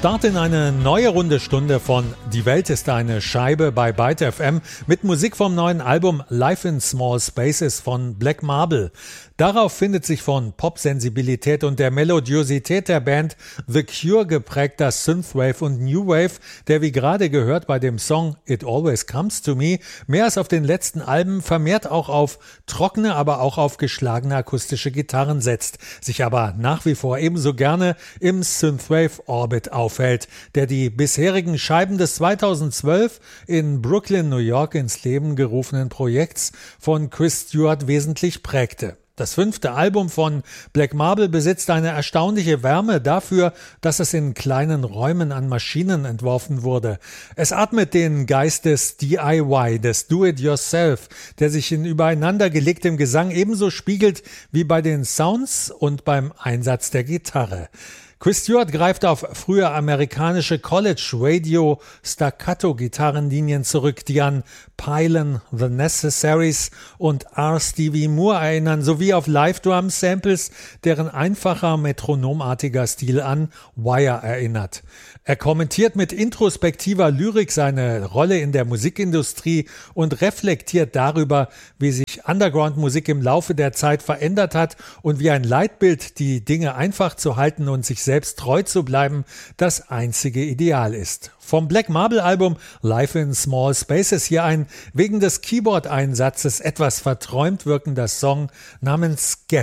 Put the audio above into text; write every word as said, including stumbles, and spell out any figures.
Start in eine neue runde Stunde von Die Welt ist eine Scheibe bei Byte F M mit Musik vom neuen Album Life in Small Spaces von Black Marble. Darauf findet sich von Pop-Sensibilität und der Melodiosität der Band The Cure geprägter Synthwave und New Wave, der wie gerade gehört bei dem Song It Always Comes to Me mehr als auf den letzten Alben vermehrt auch auf trockene, aber auch auf geschlagene akustische Gitarren setzt, sich aber nach wie vor ebenso gerne im Synthwave-Orbit aufhält, der die bisherigen Scheiben des zweitausendzwölf in Brooklyn, New York ins Leben gerufenen Projekts von Chris Stewart wesentlich prägte. Das fünfte Album von Black Marble besitzt eine erstaunliche Wärme dafür, dass es in kleinen Räumen an Maschinen entworfen wurde. Es atmet den Geist des D I Y, des Do-it-yourself, der sich in übereinandergelegtem Gesang ebenso spiegelt wie bei den Sounds und beim Einsatz der Gitarre. Chris Stewart greift auf frühe amerikanische College-Radio-Staccato-Gitarrenlinien zurück, die an Pylon, The Necessaries und R. Stevie Moore erinnern, sowie auf Live-Drum-Samples, deren einfacher, metronomartiger Stil an Wire erinnert. Er kommentiert mit introspektiver Lyrik seine Rolle in der Musikindustrie und reflektiert darüber, wie sich Underground-Musik im Laufe der Zeit verändert hat und wie ein Leitbild, die Dinge einfach zu halten und sich selbst treu zu bleiben, das einzige Ideal ist. Vom Black Marble Album Life in Small Spaces hier ein wegen des Keyboard-Einsatzes etwas verträumt wirkender Song namens Get